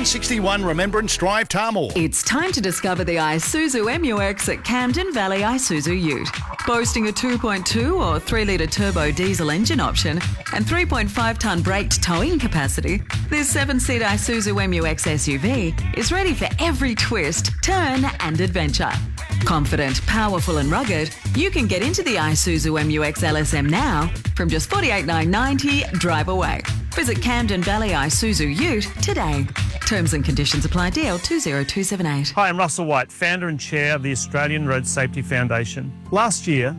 161 Remembrance Drive, Tamil. It's time to discover the Isuzu MU-X at Camden Valley Isuzu Ute. Boasting a 2.2 or 3-litre turbo diesel engine option and 3.5-tonne braked towing capacity, this 7-seat Isuzu MU-X SUV is ready for every twist, turn and adventure. Confident, powerful and rugged, you can get into the Isuzu MU-X LSM now from just $48,990 drive away. Visit Camden Valley Isuzu Ute today. Terms and conditions apply. DL 20278. Hi, I'm Russell White, founder and chair of the Australian Road Safety Foundation. Last year,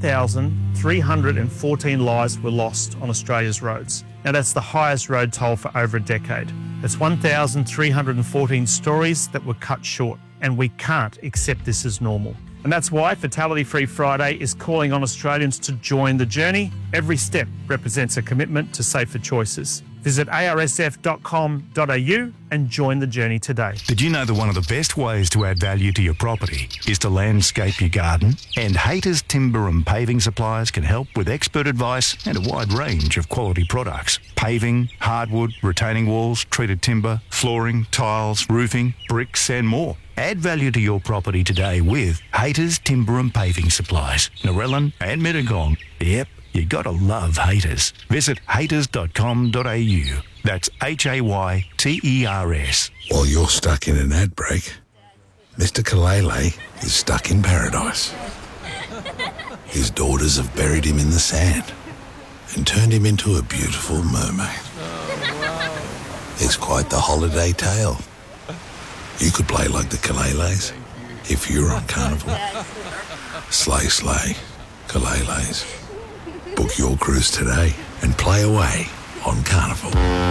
1,314 lives were lost on Australia's roads. Now that's the highest road toll for over a decade. That's 1,314 stories that were cut short, and we can't accept this as normal. And that's why Fatality Free Friday is calling on Australians to join the journey. Every step represents a commitment to safer choices. Visit arsf.com.au and join the journey today. Did you know that one of the best ways to add value to your property is to landscape your garden? And Hayter's Timber and Paving Suppliers can help with expert advice and a wide range of quality products. Paving, hardwood, retaining walls, treated timber, flooring, tiles, roofing, bricks and more. Add value to your property today with Hayter's Timber and Paving Supplies, Narellan and Mittagong. Yep, you gotta love Hayters. Visit hayters.com.au. That's HAYTERS. While you're stuck in an ad break, Mr. Kalele is stuck in paradise. His daughters have buried him in the sand and turned him into a beautiful mermaid. It's quite the holiday tale. You could play like the Kaleles if you were on Carnival. Slay, slay, Kaleles. Book your cruise today and play away on Carnival.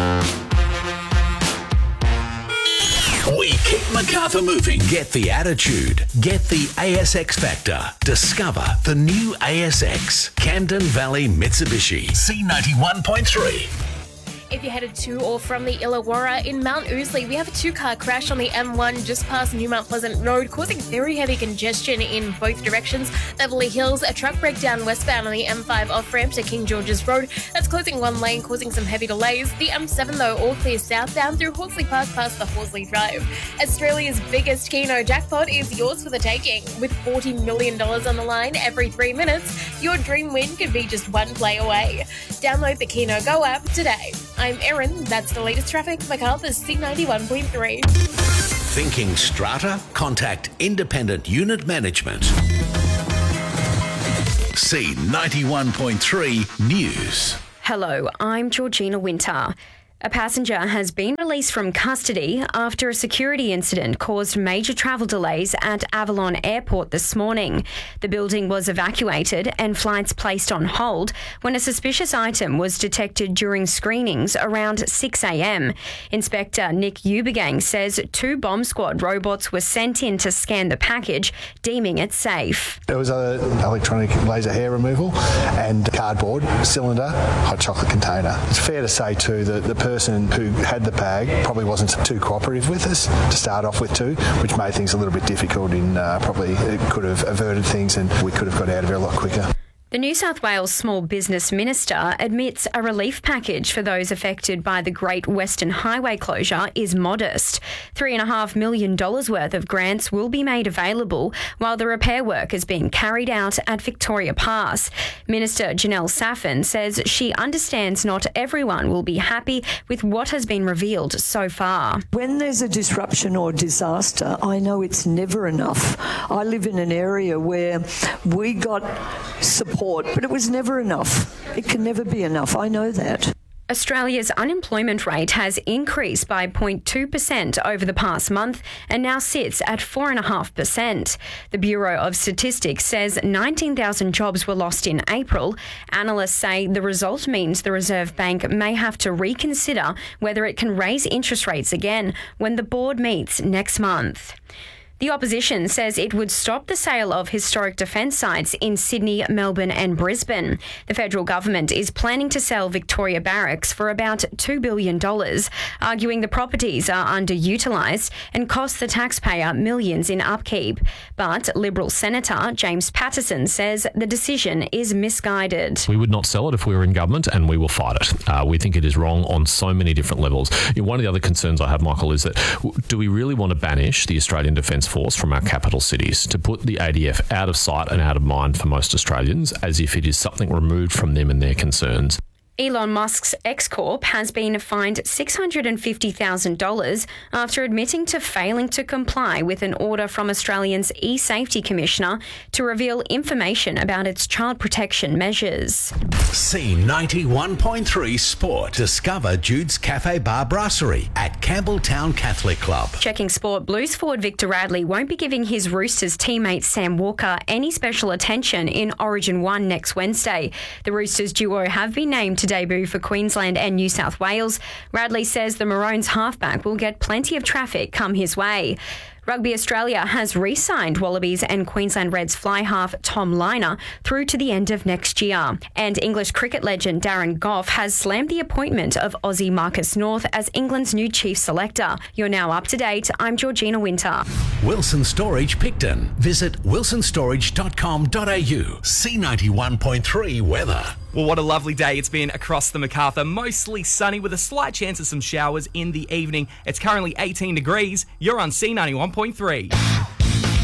We keep Macarthur moving. Get the attitude. Get the ASX factor. Discover the new ASX. Camden Valley Mitsubishi. C91.3. If you're headed to or from the Illawarra in Mount Ousley, we have a 2-car crash on the M1 just past New Mount Pleasant Road, causing very heavy congestion in both directions. Beverly Hills, a truck breakdown westbound on the M5 off-ramp to King George's Road. That's closing one lane, causing some heavy delays. The M7, though, all clear southbound through Horsley Park past the Horsley Drive. Australia's biggest Keno jackpot is yours for the taking. With $40 million on the line every 3 minutes, your dream win could be just one play away. Download the Keno Go app today. I'm Erin. That's the latest traffic. Macarthur's C91.3. Thinking strata? Contact Independent Unit Management. C91.3 News. Hello, I'm Georgina Winter. A passenger has been released from custody after a security incident caused major travel delays at Avalon Airport this morning. The building was evacuated and flights placed on hold when a suspicious item was detected during screenings around 6 a.m. Inspector Nick Ubergang says 2 bomb squad robots were sent in to scan the package, deeming it safe. There was an electronic laser hair removal and cardboard, cylinder, hot chocolate container. It's fair to say too that the person who had the bag probably wasn't too cooperative with us to start off with too, which made things a little bit difficult probably it could have averted things and we could have got out of it a lot quicker. The New South Wales Small Business Minister admits a relief package for those affected by the Great Western Highway closure is modest. $3.5 million worth of grants will be made available while the repair work is being carried out at Victoria Pass. Minister Janelle Saffin says she understands not everyone will be happy with what has been revealed so far. When there's a disruption or disaster, I know it's never enough. I live in an area where we got support, but it was never enough. It can never be enough. I know that. Australia's unemployment rate has increased by 0.2% over the past month and now sits at 4.5%. The Bureau of Statistics says 19,000 jobs were lost in April. Analysts say the result means the Reserve Bank may have to reconsider whether it can raise interest rates again when the board meets next month. The opposition says it would stop the sale of historic defence sites in Sydney, Melbourne and Brisbane. The federal government is planning to sell Victoria Barracks for about $2 billion, arguing the properties are underutilised and cost the taxpayer millions in upkeep. But Liberal Senator James Patterson says the decision is misguided. We would not sell it if we were in government, and we will fight it. We think it is wrong on so many different levels. One of the other concerns I have, Michael, is that do we really want to banish the Australian Defence Force from our capital cities, to put the ADF out of sight and out of mind for most Australians, as if it is something removed from them and their concerns? Elon Musk's X-Corp has been fined $650,000 after admitting to failing to comply with an order from Australia's e-safety commissioner to reveal information about its child protection measures. C91.3 Sport. Discover Jude's Cafe Bar Brasserie at Campbelltown Catholic Club. Checking sport, Blues forward Victor Radley won't be giving his Roosters teammate Sam Walker any special attention in Origin 1 next Wednesday. The Roosters duo have been named to debut for Queensland and New South Wales. Radley says the Maroons halfback will get plenty of traffic come his way. Rugby Australia has re-signed Wallabies and Queensland Reds fly half Tom Liner through to the end of next year. And English cricket legend Darren Gough has slammed the appointment of Aussie Marcus North as England's new chief selector. You're now up to date. I'm Georgina Winter. Wilson Storage Picton. Visit wilsonstorage.com.au. C91.3 weather. Well, what a lovely day it's been across the Macarthur. Mostly sunny with a slight chance of some showers in the evening. It's currently 18 degrees. You're on C91.3.